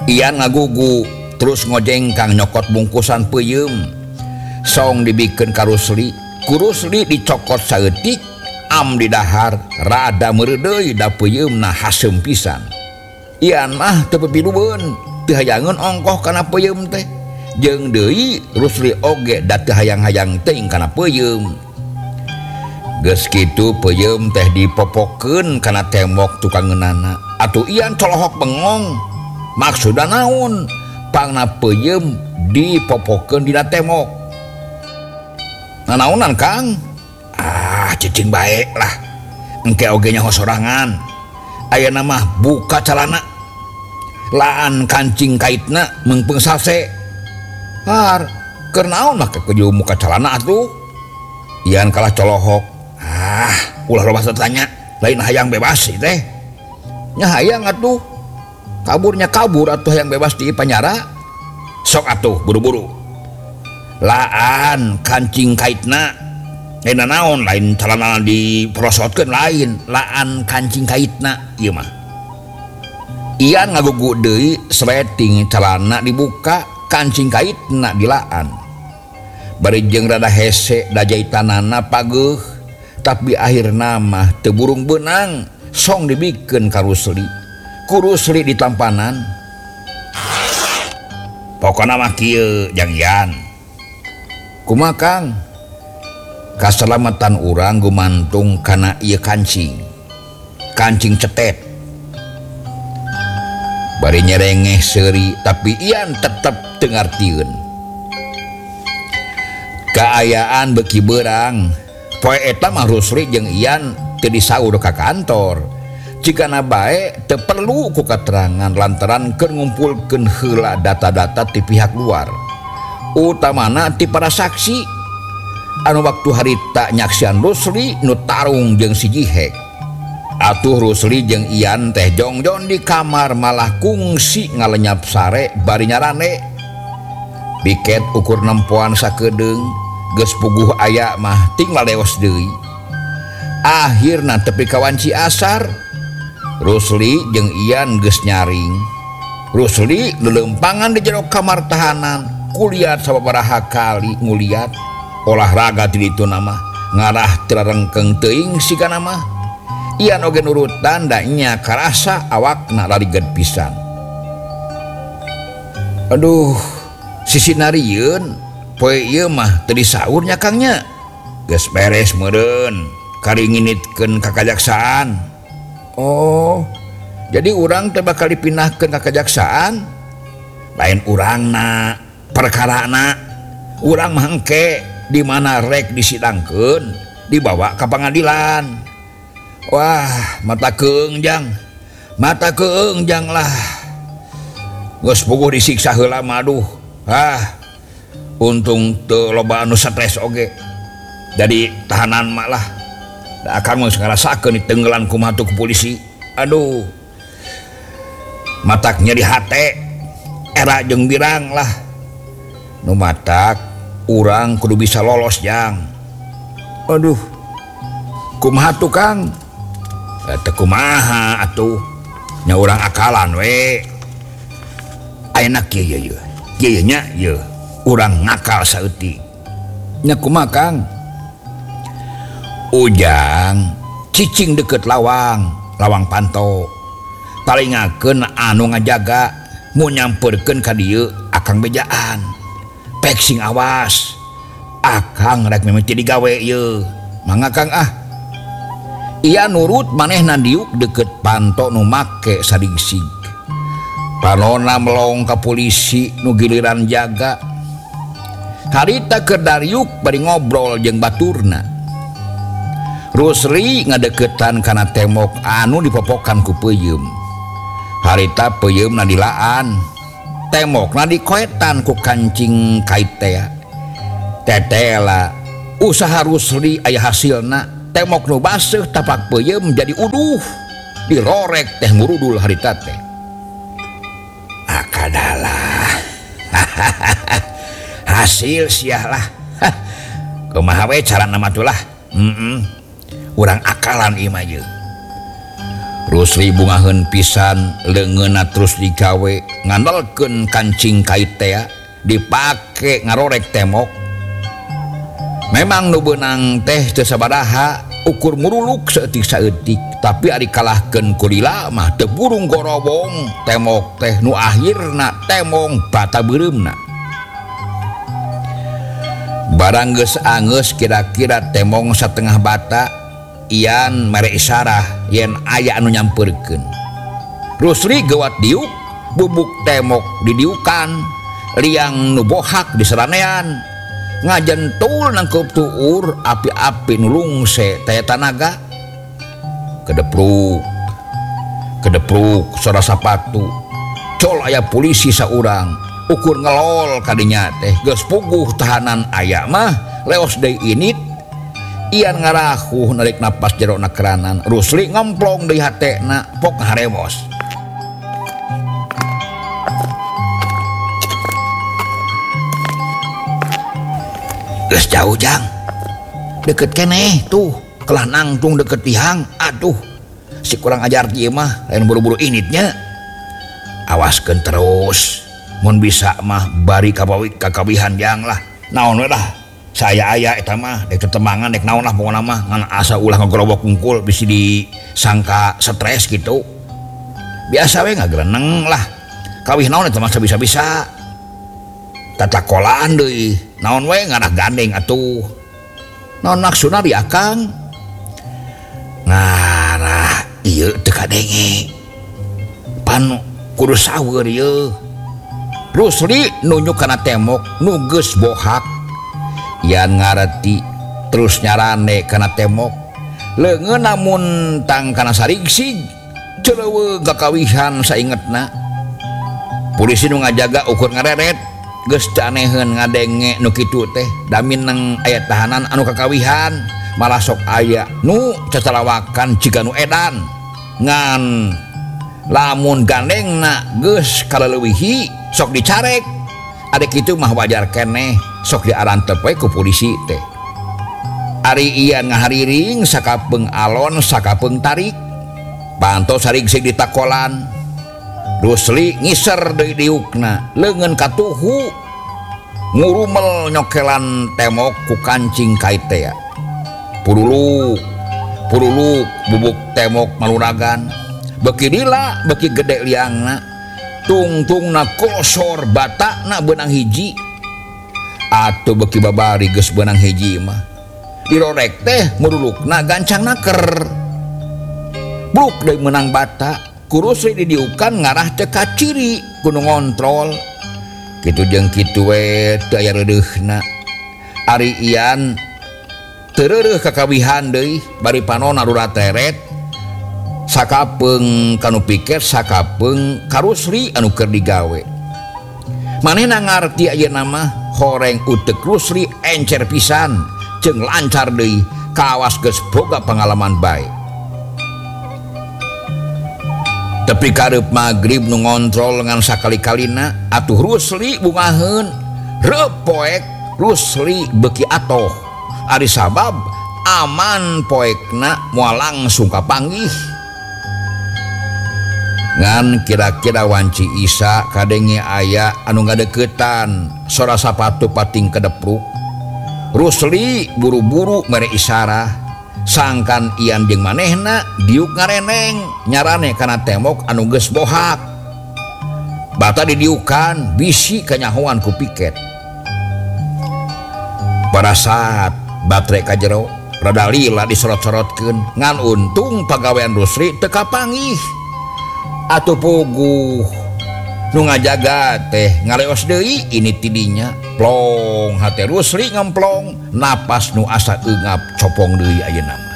Ian ngagugu terus ngojengkang nyokot bungkusan peuyeum song dibikin ka Rusli. Ku Rusli dicokot saeutik am di dahar rada meureudeuy da peuyeumna hasem pisan. Ian mah teu pipilueun teu hayangeun ongkoh kana peuyeum teh jeung deui Rusli oge da teu hayang-hayang teuing kana peuyeum. Geus kitu peuyeum teh dipopokeun kana tembok tukang ngeunana. Atuh Ian colohok bengong maksudna naon pangna peuyeum dipopokeun dina tembok. Nanaonan Kang? Cicing bae lah engke oge nyaho sorangan ayeuna mah buka calana laan kancing kaitna meungpeung sase har keur naon mah keju muka calana atuh. Ian kalah colohok ulah loba tanya lain hayang bebas teh nya hayang atuh kaburnya kabur atuh hayang bebas di penjara sok atuh buru-buru laan kancing kaitna lain naon lain calana diprosotkeun lain laan kancing kaitna ieu mah. Ian ngagugu deui sleting calana dibuka kancing kaitna dilaan bari jeung rada hese da jahitanana pageuh tapi akhirna mah teu burung beunang song dibikeun ka Rusli. Ku Rusli ditampanan pokona mah kieu jang Ian kumaha Kang kaselamatan urang gumantung kana ieu kancing cetet bari nyerengeh seuri tapi Ian tetep teu ngartieun kaayaan beuki beurang. Poe eta mah Rusli jeung Ian teu disaur ka kantor cikana bae teu perlu ku katerangan lantaran keur ngumpulkeun heula data-data ti pihak luar utamana ti para saksi anu waktu harita nyaksian Rusli nu tarung jeung si Jihek. Atuh Rusli jeung Ian teh jongjon di kamar malah kungsi ngalenyap sare bari nyarane biket ukur nempoan sakedeung geus puguh aya mah ting maleos deui. Akhirna tepi kawanci asar Rusli jeung Ian geus nyaring. Rusli lelempangan di jero kamar tahanan kuliat sababaraha kali nguliat olahraga ti ditu nama ngarah terengkeung teuing sigana mah. Ian oge nurutan da nya karasa awakna lariged pisan. Aduh sisina rieun poe ieu mah teu disaur nya Kang nya geus beres meureun kari nginitkeun ka kajaksaan. Oh jadi urang teh bakal dipindahkeun ka kajaksaan lain urangna perkarana urang mah engke di mana rek disidangkeun dibawa ke pengadilan. Wah mata keungjang lah geus puguh disiksa heula mah aduh untung teu loba anu stres oge jadi tahanan mak lah da akang geus ngarasakeun ditenggelan kumaha tuh ku polisi. Aduh mataknya di hate era jeung birang lah nu matak urang kudu bisa lolos jang. Aduh kumaha tuh Kang? Teu kumaha atuh nya urang akalan we ayeuna kieu nya ieu urang ngakal saeutik nya kumaha Kang? Ujang cicing deket lawang panto talingakeun anu ngajaga mun nyampeurkeun ka dieu akang bejaan pek sing awas akang rek mimiti digawe ieu mangga Kang Ia nurut manehna diuk deket panto nu make sadingsig panona melong ka polisi nu giliran jaga harita keur dariuk bari ngobrol jeung baturna. Rusli ngadeketan kana tembok anu dipopokan ku peuyeum harita peuyeumna dilaan tembokna dikoetan ku kancing kait teh tetela usaha Rusli aya hasilna tembok nu baseuh tapak peuyeum jadi uduh dirorek teh murudul harita teh akadalah hasil siah lah kumaha we carana mah tuh lah urang akalan ieu mah Rusli bungaheun pisan leungeunna terus digawe ngandalkeun kancing kait teh dipake ngarorek temok. Memang nu beunang teh teu sabaraha ukur muruluk saeutik-saeutik, tapi ari kalahkeun ku lila mah teu burung gorobong temok teh nu akhirna temong bata beureumna. Barang geus angeus kira-kira temong satengah bata, ian mere isarah yen aya anu nyampeurkeun. Rusli geuwat diuk, bubuk temok didiukan, liang nu bohak diseranean, ngajentul nangkeup tuur api-api nu lungse taya tanaga. Kedepruk suara sapatu, col aya polisi saurang, ukur ngelol kadinya teh geus puguh tahanan aya mah leos deui init. Ian ngarahuh narik napas jerona keranan. Rusli ngemplong deui hatena pok haremos. Geus jauh jang, deket keneh tuh kelah nangtung deket tihang. Aduh si kurang ajar ieu mah lain buru-buru initnya. Awaskeun terus, mun bisa mah bari kakawihan jang lah. Naon we dah saya aya eta mah dek tetembangan dek naon lah pokona mah ngan asa ulah ngagerobok hungkul bisi disangka stres gitu. Biasa we ngagreneng lah. Kawih naon eta mah bisa-bisa. Tatakolaan deui. Naon we ngarah gandeng atuh. Naon maksudna di akang? Ngarah ieu teu kadenge. Pan kudu sawer ieu. Rusli nunjuk kana temok nu geus bohak. Ian ngareti terus nyarane kana temok. Leungeun namun tang kana sarigsig celeuweung kakawihan saingetna. Polisi nu ngajaga ukur ngareret geus caneheun ngadenge nu kitu teh damineng aya tahanan anu kakawihan, malah sok aya nu cacalawakan jiga nu edan. Ngan lamun gandengna geus kaleuweuhi sok dicarek. Ade kitu mah wajar keneh sok diarantep we ku polisi teh. Ari ian ngahariring sakapeung alon sakapeung tarik. Pantos sarigsig ditakolan. Rusli ngiser deui diukna, leungeun katuhu ngurumel nyokelan temok ku kancing kait teh. Puruluk bubuk temok maluragan. Beuki lila beuki gede liangna, tungtungna kosor batakna beunang hiji. Atuh beuki babari geus beunang hiji mah dirorek teh murulukna gancang naker. Bluk deui meunang bata. Rusli didiukan ngarah teh ka ciri kudu ngontrol. Kitu jeung kitu we teu aya reudeuhna. Ari ian teu reureuh kakawihan deui bari panon arura teret. Sakapeung kanu piket sakapeung ka Rusli anu keur digawe. Manehna ngarti ayeuna mah horeng uteuk Rusli encer pisan jeung lancar deui kawas geus boga pangalaman bae. Tapi kareup magrib nu ngontrol ngan sakali-kalina atuh Rusli bungaheun reup poek. Rusli beuki atoh ari sabab aman poekna moal langsung kapanggih. Ngan kira-kira wanci Isa kadenge aya anu ngadeukeutan sora sapatu pating kedepruk. Rusli buru-buru mere isarah. Sangkan ian jeung manehna diuk ngareneng nyarane kana temok anu geus bohak. Bata didiukan bisi kanyahoan ku piket. Pada saat batre ka jero rada lila disorot-sorotkeun ngan untung pagawean Rusli teu kapanggih. Atuh puguh nu ngajaga teh ngaleos deui ini tidinya plong hate Rusli ngemplong napas nu asa eungap copong deui ayeuna.